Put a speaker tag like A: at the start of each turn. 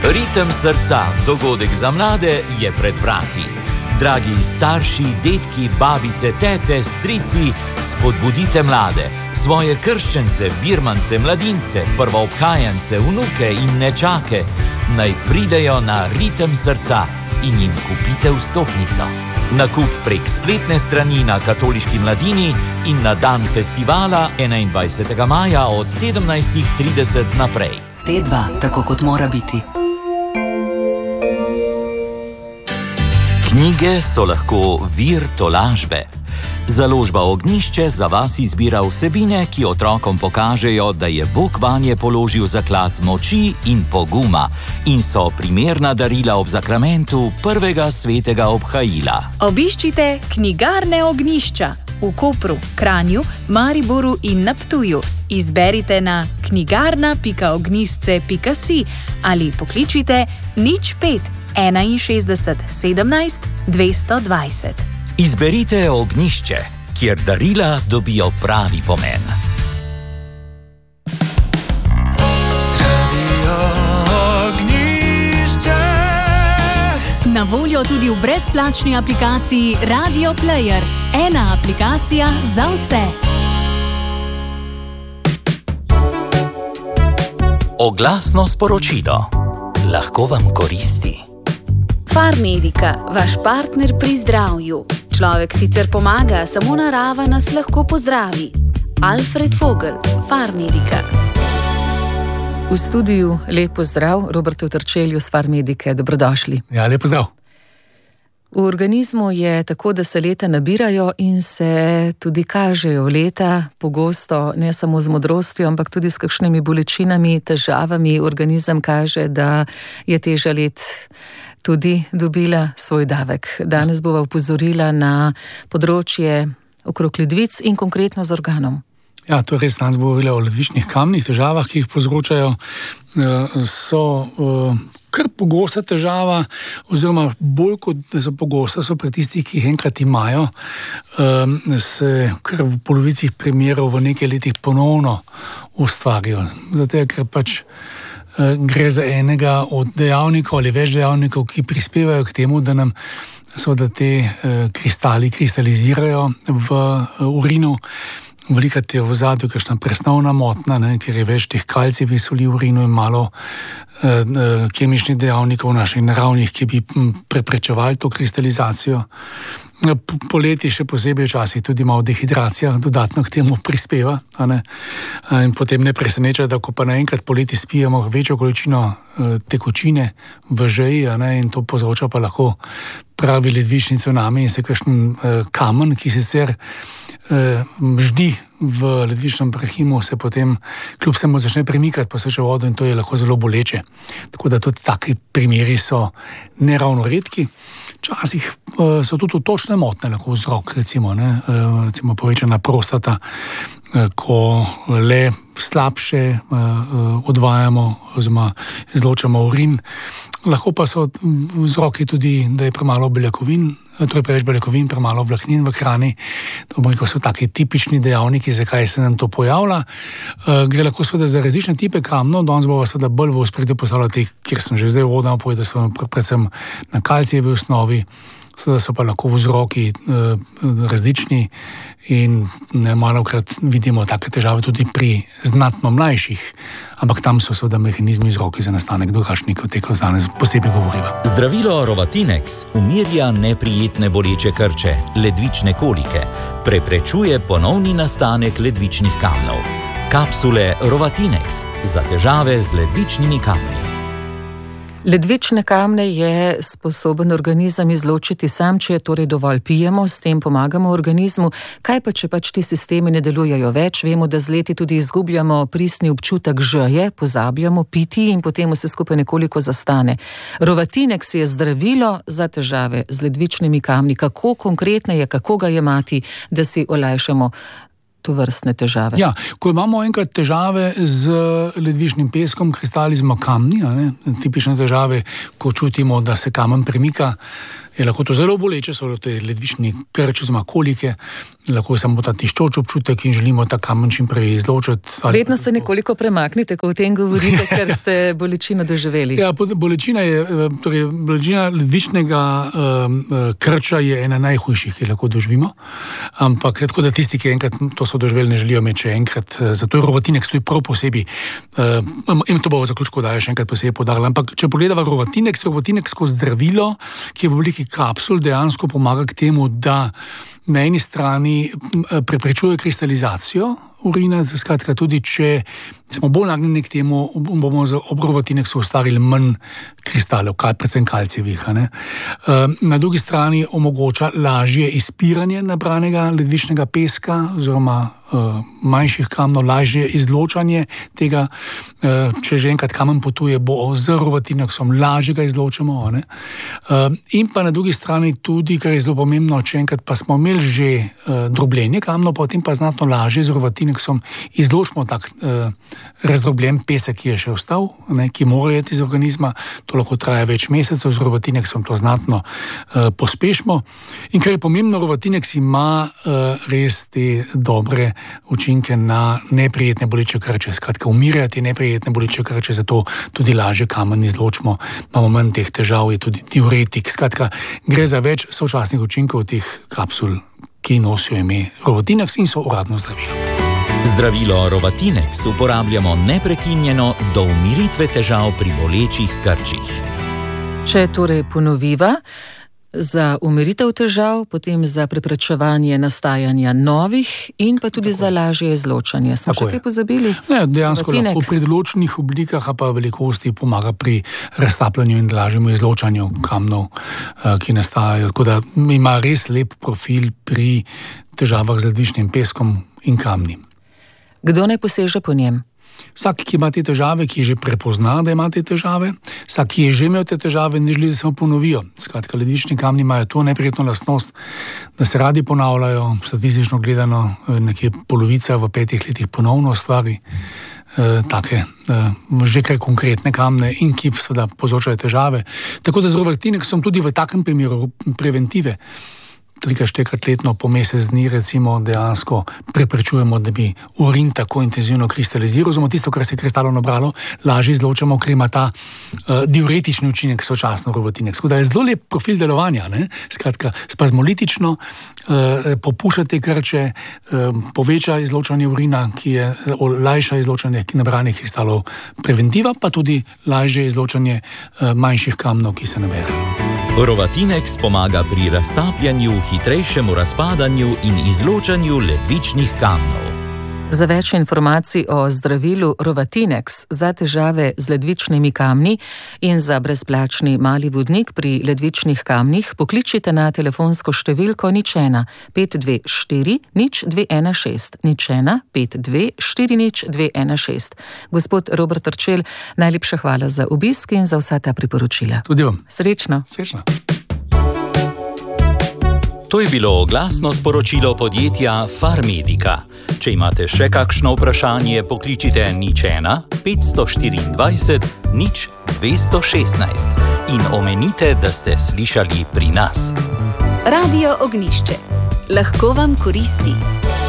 A: Ritem srca, dogodek za mlade, je pred vrati. Dragi starši, detki, babice, tete, strici, spodbudite mlade, svoje krščence, birmance, mladince, prvoobhajance, vnuke in nečake, naj pridejo na Ritem srca in jim kupite vstopnico. Nakup prek spletne strani na Katoliški mladini in na dan festivala 21. maja od 17:30 naprej.
B: T2, tako kot mora biti.
A: Knjige so lahko vir tolažbe. Založba Ognjišče za vas izbira vsebine, ki otrokom pokažejo, da je Bog vanje položil zaklad moči in poguma in so primerna darila ob zakramentu prvega svetega obhajila.
C: Obiščite knjigarne Ognjišča v Kopru, Kranju, Mariboru in na Ptuju. Izberite na knjigarna.ognjisce.si ali pokličite 05 61 17 220.
A: Izberite Ognjišče, kjer darila dobijo pravi pomen.
C: Na voljo tudi v brezplačni aplikaciji Radio Player. Ena aplikacija za vse.
A: Oglasno sporočilo. Lahko vam koristi.
D: Farmedika, vaš partner pri zdravju. Človek sicer pomaga, samo narava nas lahko pozdravi. Alfred Vogel, Farmedika.
E: V studiu lep pozdrav Robertu Trčelju z Farmedike. Dobrodošli.
F: Ja, lep pozdrav.
E: V organizmu je tako, da se leta nabirajo in se tudi kažejo leta, pogosto ne samo z modrostjo, ampak tudi s kakšnimi bolečinami, težavami. Organizem kaže, da je teža let tudi dobila svoj davek. Danes bova opozorila na področje okrog ledvic in konkretno z organom.
F: Ja, to res danes bo govorila o ledvičnih kamnih, težavah, ki jih povzročajo. So kar pogosta težava, oziroma bolj kot da so pogosta, so pri tistih, ki jih enkrat imajo, se kar v polovici primerov v nekaj letih ponovno ustvarijo. Zato, ker pač gre za enega od dejavnikov ali več dejavnikov, ki prispevajo k temu, da nam seveda te kristali kristalizirajo v urinu. Velikokrat je v ozadju kakšna presnovna motnja, ker je več teh kalcijevih soli v urinu in malo kemičnih dejavnikov naših naravnih, ki bi preprečevali to kristalizacijo. Poleti še posebej včasih tudi malo dehidracija dodatno k temu prispeva. In potem ne preseneča, da ko pa naenkrat poleti spijemo večjo količino tekočine v žeji, in to povzroča pa lahko pravi ledvični cunami in se kakšen kamen, ki sicer ždi v ledvičnem prahimu, se potem kljub vsemu začne premikati po sečevodu in to je lahko zelo boleče. Tako da tudi taki primeri so neravno redki. Včasih so tudi točne motnje lahko vzrok, recimo povečana prostata, ko le slabše odvajamo oziroma izločamo urin. Lahko pa so vzroki tudi, da je premalo beljakovin, to je preveč beljakovin, premalo vlaknin v hrani. To so taki tipični dejavniki, zakaj se nam to pojavlja. Gre lahko seveda za različne tipe kamnov, danes bova seveda bolj v ospredju postavljati, kjer sem že zdaj uvodoma povedal, da so predvsem na kalcijevi osnovi. Seveda so pa lahko vzroki različni in malokrat vidimo take težave tudi pri znatno mlajših, ampak tam so seveda mehanizmi vzroki za nastanek drugačnih, o teh danes posebej govoriva.
A: Zdravilo Rovatinex umirja neprijetne boleče krče, ledvične kolike, preprečuje ponovni nastanek ledvičnih kamnov. Kapsule Rovatinex za težave z ledvičnimi kamni.
E: Ledvične kamne je sposoben organizem izločiti sam, če torej dovolj pijemo, s tem pomagamo organizmu. Kaj pa, če pač ti sistemi ne delujejo več? Vemo, da z leti tudi izgubljamo pristni občutek žeje, pozabljamo piti in potem vse skupaj nekoliko zastane. Rovatinex je zdravilo za težave z ledvičnimi kamni. Kako konkretno je, kako ga jemati, da si olajšamo to vrstne težave?
F: Ja, ko imamo enkrat težave z ledvičnim peskom, kristalizma kamni, tipične težave, ko čutimo, da se kamen premika, je lahko to zelo boleče, so to ledvični krč, oziroma kolike, lahko samo ta tiščoč občutek in želimo ta kamen čim prej izločiti.
E: Vedno se nekoliko premaknite, ko o tem govorite, ker ste bolečino doživeli.
F: Ja, bolečina ledvičnega krča je ena najhujših, ki lahko doživimo, ampak tako da tisti, ki enkrat to so doživeli, ne želijo imeti še enkrat, zato je Rovatinex tudi prav posebej, in to bo v zaključku daje še enkrat posebej podarila, ampak če pogledava Rovatinex kot zdravilo, ki je v obliki kapsul, dejansko pomaga k temu, da na eni strani preprečuje kristalizacijo urina, skratka tudi, če smo bolj nagnjeni k temu, bomo ob Rovatinexu ustvarili manj kristalov, predvsem kalcijevih. Na drugi strani omogoča lažje izpiranje nabranega ledvičnega peska, oziroma manjših kamnov, lažje izločanje tega, če že enkrat kamen potuje, bo z Rovatinexom lažje ga izločimo. In pa na drugi strani tudi, kar je zelo pomembno, če enkrat pa smo imeli že drobljenje kamnov, potem pa znatno lažje z Rovatinexom izločimo tak razdrobljen pesek, ki je še ostal, ki mora iti iz organizma, to lahko traja več mesecev, z Rovatinexom to znatno pospešimo. In kar je pomembno, Rovatinex ima res te dobre učinke na neprijetne boleče krče. Skratka, umirja te neprijetne boleče krče, zato tudi lažje kamen izločimo, imamo manj teh težav, je tudi diuretik. Skratka, gre za več sočasnih učinkov teh kapsul, ki nosijo ime Rovatinex in so uradno zdravilo.
A: Zdravilo Rovatinex uporabljamo neprekinjeno do umiritve težav pri bolečih krčih.
E: Če torej ponoviva, za umiritev težav, potem za preprečevanje nastajanja novih in pa tudi za lažje izločanje. Smo še kaj pozabili?
F: Ne, dejansko Rovatinex lahko pri določenih oblikah pa velikosti pomaga pri raztapljanju in lažjemu izločanju kamnov, ki nastajajo. Tako da ima res lep profil pri težavah z ledvičnim peskom in kamni.
E: Kdo naj poseže po njem?
F: Vsak, ki ima te težave, ki že prepozna, da ima te težave, vsak, ki je že imel te težave, ne želi, da se mu ponovijo. Skratka, ledvični kamni imajo to neprijetno lastnost, da se radi ponavljajo, statistično gledano, nekje polovica v 5 letih ponovno ustvari take že kaj konkretne kamne in ki seveda povzročajo težave. Tako da z Rovatinexom tudi v takem primeru preventive 3-4 letno po mesec dni recimo dejansko preprečujemo, da bi urin tako intenzivno kristaliziral, oziroma tisto, kar se je kristalov nabralo, lažje izločamo, ker ima ta diuretični učinek sočasno Rovatinex. Tako da je zelo lep profil delovanja, skratka spazmolitično popušča te krče, poveča izločanje urina, ki je lajša izločanje nabranih kristalov, preventiva pa tudi lažje izločanje manjših kamnov, ki se naberajo.
A: Rovatinex pomaga pri raztapljanju, hitrejšemu razpadanju in izločanju ledvičnih kamnov.
E: Za več informacij o zdravilu Rovatinex za težave z ledvičnimi kamni in za brezplačni mali vodnik pri ledvičnih kamnih pokličite na telefonsko številko 01 524 0216 01 524 0216. Gospod Robert Terčelj, najlepša hvala za obisk in za vsa ta priporočila.
F: Tudi vam.
E: Srečno.
F: Srečno.
A: To je bilo oglasno sporočilo podjetja Farmedica. Če imate še kakšno vprašanje, pokličite 01 524 0216 in omenite, da ste slišali pri nas.
D: Radio Ognjišče. Lahko vam koristi.